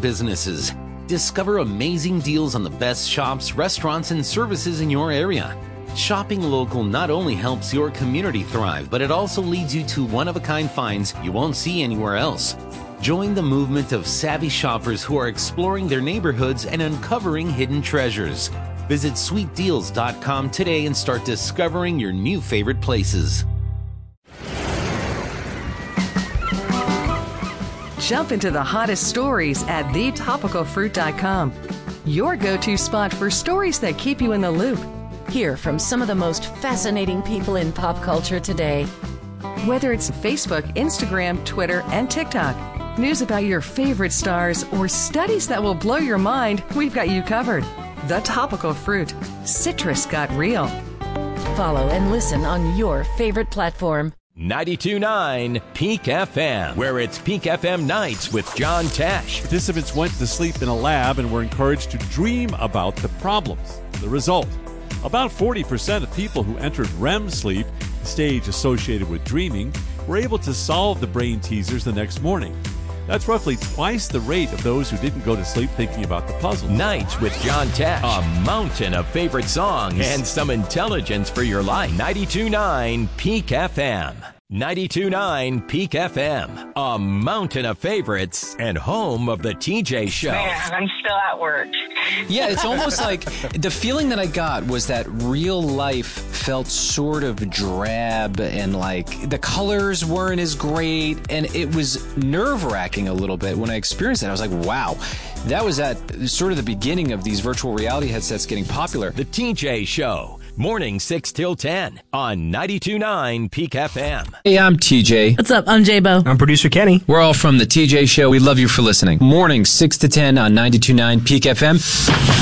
businesses. Discover amazing deals on the best shops, restaurants, and services in your area. Shopping local not only helps your community thrive, but it also leads you to one-of-a-kind finds you won't see anywhere else. Join the movement of savvy shoppers who are exploring their neighborhoods and uncovering hidden treasures. Visit sweetdeals.com today and start discovering your new favorite places. Jump into the hottest stories at thetopicalfruit.com. Your go-to spot for stories that keep you in the loop. Hear from some of the most fascinating people in pop culture today. Whether it's Facebook, Instagram, Twitter, and TikTok, news about your favorite stars, or studies that will blow your mind, we've got you covered. The Topical Fruit. Citrus got real. Follow and listen on your favorite platform. 92.9 Peak FM, where it's Peak FM Nights with John Tesh. Participants went to sleep in a lab and were encouraged to dream about the problems. The result, about 40% of people who entered REM sleep, the stage associated with dreaming, were able to solve the brain teasers the next morning. That's roughly twice the rate of those who didn't go to sleep thinking about the puzzle. Nights with John Tesh. A mountain of favorite songs and some intelligence for your life. 92.9 Peak FM. 92.9 Peak FM. A mountain of favorites and home of the TJ Show. Man, I'm still at work. Yeah, it's almost like the feeling that I got was that real life felt sort of drab and like the colors weren't as great, and it was nerve-wracking a little bit when I experienced it. I was like, wow, that was at sort of the beginning of these virtual reality headsets getting popular. The TJ Show. Morning 6 till 10 on 92.9 Peak FM. Hey, I'm TJ. What's up? I'm J-Bo. I'm producer Kenny. We're all from The TJ Show. We love you for listening. Morning 6 to 10 on 92.9 Peak FM.